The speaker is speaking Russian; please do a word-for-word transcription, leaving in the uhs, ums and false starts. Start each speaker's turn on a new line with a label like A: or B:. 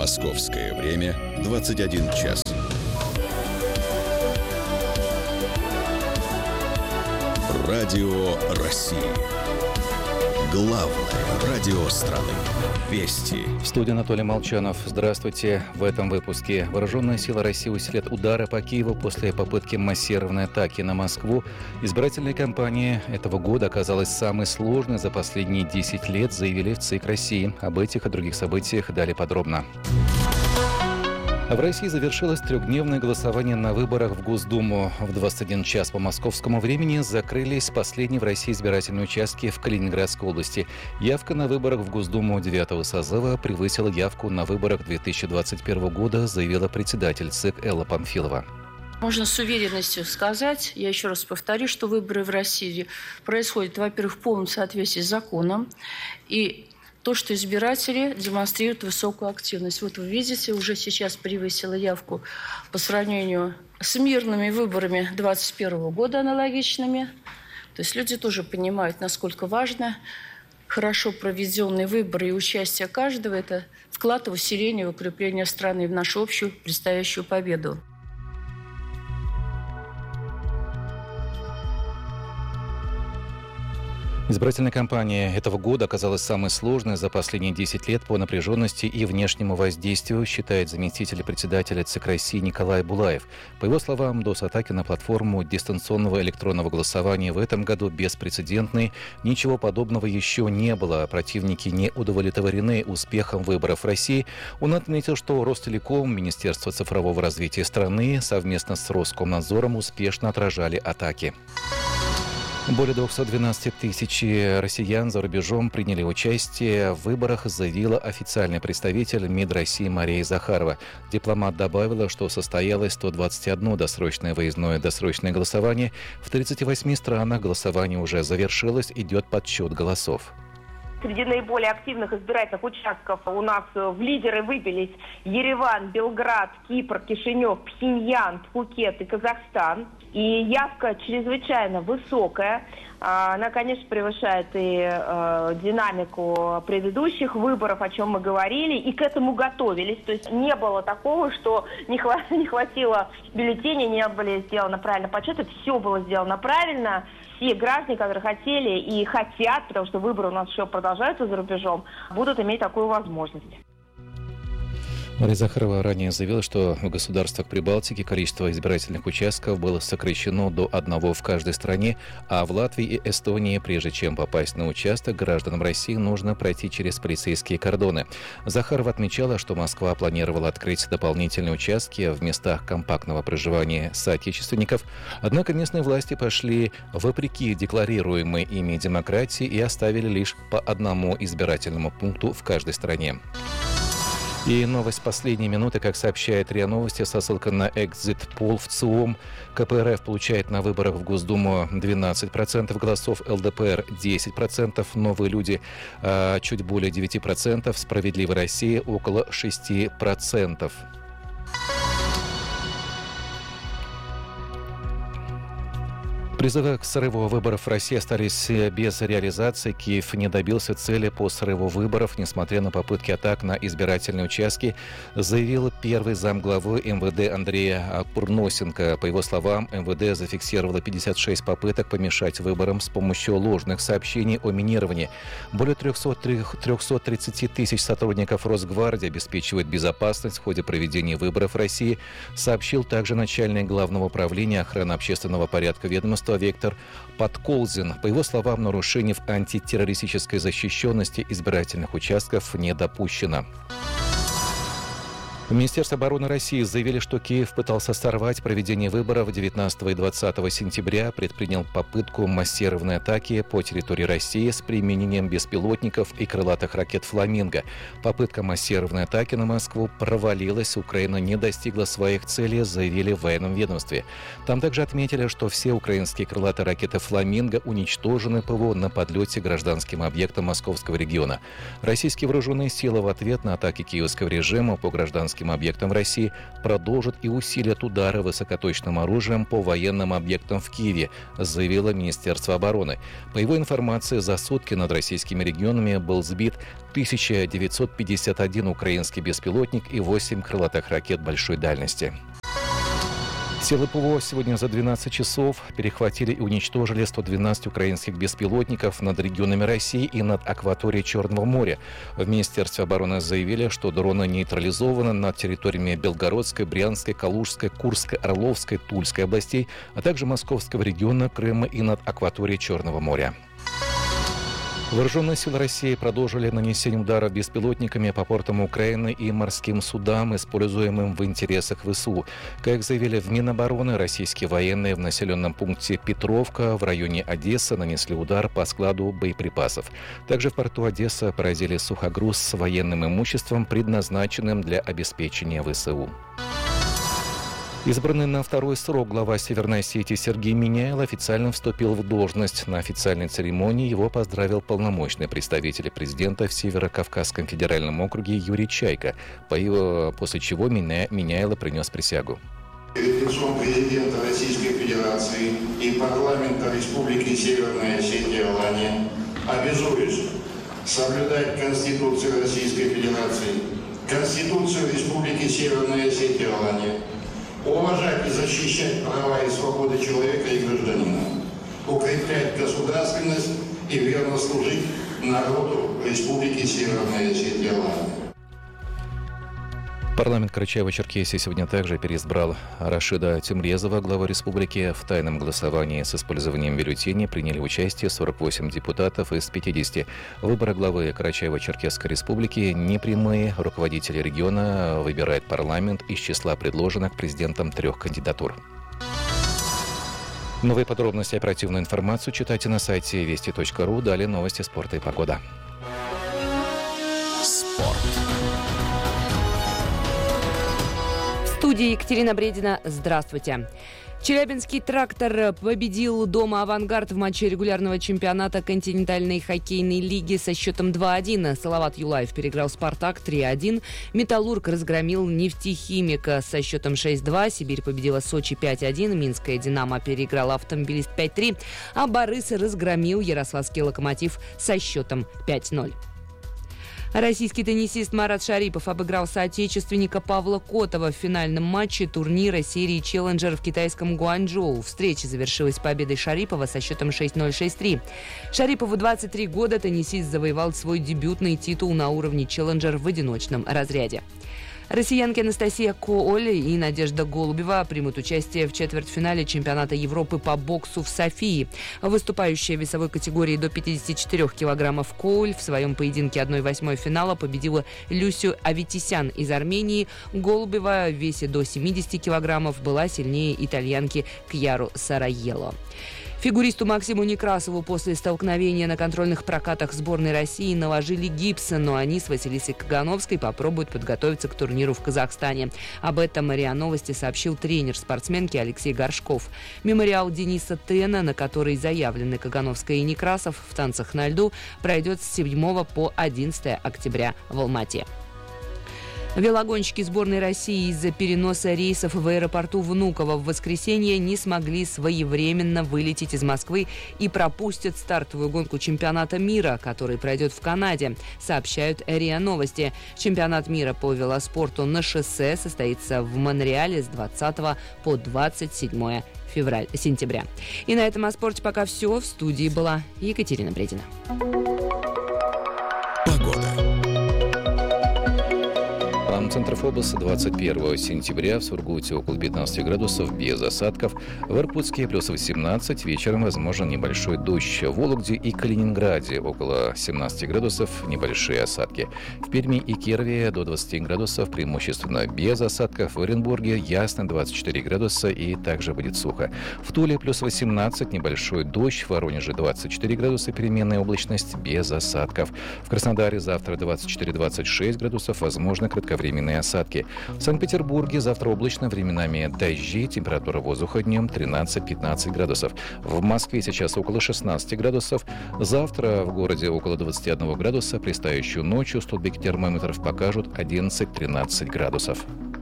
A: Московское время двадцать один час. Радио России. Главное радио страны. Вести.
B: В студии Анатолий Молчанов. Здравствуйте. В этом выпуске. Вооруженные силы России усилят удары по Киеву после попытки массированной атаки на Москву. Избирательная кампания этого года оказалась самой сложной за последние десять лет, заявили в ЦИК России. Об этих и других событиях далее подробно. А в России завершилось трехдневное голосование на выборах в Госдуму. В двадцать один час по московскому времени закрылись последние в России избирательные участки в Калининградской области. Явка на выборах в Госдуму девятого созыва превысила явку на выборах две тысячи двадцать первого года, заявила председатель ЦИК Элла Памфилова.
C: Можно с уверенностью сказать, я еще раз повторю, что выборы в России происходят, во-первых, в полном соответствии с законом, и то, что избиратели демонстрируют высокую активность. Вот вы видите, уже сейчас превысила явку по сравнению с мирными выборами две тысячи двадцать первого года аналогичными. То есть люди тоже понимают, насколько важно хорошо проведенные выборы и участие каждого – это вклад в усиление и укрепление страны и в нашу общую предстоящую победу.
B: Избирательная кампания этого года оказалась самой сложной за последние десять лет по напряженности и внешнему воздействию, считает заместитель председателя ЦИК России Николай Булаев. По его словам, DOS-атаки на платформу дистанционного электронного голосования в этом году беспрецедентны. Ничего подобного еще не было. Противники не удовлетворены успехом выборов в России. Он отметил, что Ростелеком, Министерство цифрового развития страны совместно с Роскомнадзором успешно отражали атаки. Более двести двенадцать тысяч россиян за рубежом приняли участие в выборах, заявила официальный представитель МИД России Мария Захарова. Дипломат добавила, что состоялось сто двадцать одно досрочное выездное досрочное голосование. В тридцати восьми странах голосование уже завершилось, идет подсчет голосов.
D: Среди наиболее активных избирательных участков у нас в лидеры выбились Ереван, Белград, Кипр, Кишинев, Пхеньян, Пхукет и Казахстан. И явка чрезвычайно высокая. Она, конечно, превышает и э, динамику предыдущих выборов, о чем мы говорили, и к этому готовились. То есть не было такого, что не, хва- не хватило бюллетеней, не были сделаны правильно подсчеты. Все было сделано правильно. Все граждане, которые хотели и хотят, потому что выборы у нас еще продолжаются за рубежом, будут иметь такую возможность.
B: Мария Захарова ранее заявила, что в государствах Прибалтики количество избирательных участков было сокращено до одного в каждой стране, а в Латвии и Эстонии, прежде чем попасть на участок, гражданам России нужно пройти через полицейские кордоны. Захарова отмечала, что Москва планировала открыть дополнительные участки в местах компактного проживания соотечественников, однако местные власти пошли вопреки декларируемой ими демократии и оставили лишь по одному избирательному пункту в каждой стране. И новость последней минуты, как сообщает РИА Новости, со ссылкой на экзит-пол в ЦИОМ. КПРФ получает на выборах в Госдуму двенадцать процентов голосов, ЛДПР десять процентов, Новые люди чуть более девять процентов, Справедливая Россия около шесть процентов. Призывы к срыву выборов в России остались без реализации. Киев не добился цели по срыву выборов, несмотря на попытки атак на избирательные участки, заявил первый замглавы МВД Андрея Курносенко. По его словам, МВД зафиксировало пятьдесят шесть попыток помешать выборам с помощью ложных сообщений о минировании. Более триста тридцать тысяч сотрудников Росгвардии обеспечивают безопасность в ходе проведения выборов в России, сообщил также начальник Главного управления охраны общественного порядка ведомства Виктор Подколзин. По его словам, нарушений в антитеррористической защищенности избирательных участков не допущено. В Министерстве обороны России заявили, что Киев пытался сорвать проведение выборов девятнадцатого и двадцатого сентября, предпринял попытку массированной атаки по территории России с применением беспилотников и крылатых ракет «Фламинго». Попытка массированной атаки на Москву провалилась, Украина не достигла своих целей, заявили в военном ведомстве. Там также отметили, что все украинские крылатые ракеты «Фламинго» уничтожены ПВО на подлете к гражданским объектам московского региона. Российские вооруженные силы в ответ на атаки киевского режима по гражданским военно-военно-техническим объектам в России, продолжат и усилят удары высокоточным оружием по военным объектам в Киеве, заявило Министерство обороны. По его информации, за сутки над российскими регионами был сбит тысяча девятьсот пятьдесят один украинский беспилотник и восемь крылатых ракет большой дальности. Силы ПВО сегодня за двенадцать часов перехватили и уничтожили сто двенадцать украинских беспилотников над регионами России и над акваторией Черного моря. В Министерстве обороны заявили, что дроны нейтрализованы над территориями Белгородской, Брянской, Калужской, Курской, Орловской, Тульской областей, а также Московского региона, Крыма и над акваторией Черного моря. Вооруженные силы России продолжили нанесение ударов беспилотниками по портам Украины и морским судам, используемым в интересах ВСУ. Как заявили в Минобороны, российские военные в населенном пункте Петровка в районе Одессы нанесли удар по складу боеприпасов. Также в порту Одесса поразили сухогруз с военным имуществом, предназначенным для обеспечения ВСУ. Избранный на второй срок глава Северной Осетии Сергей Миняйло официально вступил в должность. На официальной церемонии его поздравил полномочный представитель президента в Северо-Кавказском федеральном округе Юрий Чайка, после чего Миняйло принес присягу.
E: Перед лицом президента Российской Федерации и парламента Республики Северная Осетия Алания обязуюсь соблюдать Конституцию Российской Федерации, Конституцию Республики Северная Осетия Алания, уважать и защищать права и свободы человека и гражданина, укреплять государственность и верно служить народу Республики Северная Осетия Алания.
B: Парламент Карачаево-Черкесии сегодня также переизбрал Рашида Тимрезова, главу республики. В тайном голосовании с использованием бюллетеней приняли участие сорок восемь депутатов из пятидесяти. Выборы главы Карачаево-Черкесской республики непрямые. Руководители региона выбирает парламент из числа предложенных президентом трех кандидатур. Новые подробности и оперативную информацию читайте на сайте вести точка ру. Далее новости спорта и погода.
A: Спорт.
F: В студии Екатерина Бредина. Здравствуйте. Челябинский «Трактор» победил дома «Авангард» в матче регулярного чемпионата континентальной хоккейной лиги со счетом два один. Салават Юлаев переиграл «Спартак» три один. «Металлург» разгромил «Нефтехимика» со счетом шесть два. «Сибирь» победила «Сочи» пять один. «Минская Динамо» переиграла «Автомобилист» пять три. А «Борис» разгромил ярославский «Локомотив» со счетом пять ноль. Российский теннисист Марат Шарипов обыграл соотечественника Павла Котова в финальном матче турнира серии «Челленджер» в китайском Гуанчжоу. Встреча завершилась победой Шарипова со счетом шесть ноль шесть три. Шарипову двадцать три года, теннисист завоевал свой дебютный титул на уровне «Челленджер» в одиночном разряде. Россиянки Анастасия Кооль и Надежда Голубева примут участие в четвертьфинале чемпионата Европы по боксу в Софии. Выступающая в весовой категории до пятидесяти четырёх килограммов Кооль в своем поединке одна восьмая финала победила Люсю Аветисян из Армении. Голубева в весе до семидесяти килограммов была сильнее итальянки Кьяру Сараелло. Фигуристу Максиму Некрасову после столкновения на контрольных прокатах сборной России наложили гипс, но они с Василисой Кагановской попробуют подготовиться к турниру в Казахстане. Об этом РИА Новости сообщил тренер спортсменки Алексей Горшков. Мемориал Дениса Тена, на который заявлены Кагановская и Некрасов в танцах на льду, пройдет с седьмого по одиннадцатое октября в Алмате. Велогонщики сборной России из-за переноса рейсов в аэропорту Внуково в воскресенье не смогли своевременно вылететь из Москвы и пропустят стартовую гонку чемпионата мира, который пройдет в Канаде, сообщают РИА Новости. Чемпионат мира по велоспорту на шоссе состоится в Монреале с двадцатого по двадцать седьмое сентября. И на этом о спорте пока все. В студии была Екатерина Бредина.
B: Центр Фобос двадцать первого сентября в Сургуте около пятнадцати градусов без осадков. В Иркутске плюс восемнадцать. Вечером возможен небольшой дождь. В Вологде и Калининграде около семнадцати градусов небольшие осадки. В Перми и Кирове до двадцати градусов преимущественно без осадков. В Оренбурге ясно двадцать четыре градуса и также будет сухо. В Туле плюс восемнадцать. Небольшой дождь. В Воронеже двадцать четыре градуса. Переменная облачность без осадков. В Краснодаре завтра двадцать четыре - двадцать шесть градусов. Возможно кратковременные кратковременные осадки. В Санкт-Петербурге завтра облачно, временами дожди, температура воздуха днем тринадцать-пятнадцать градусов. В Москве сейчас около шестнадцати градусов. Завтра в городе около двадцати одного градуса. Предстоящую ночью столбики термометров покажут одиннадцать-тринадцать градусов.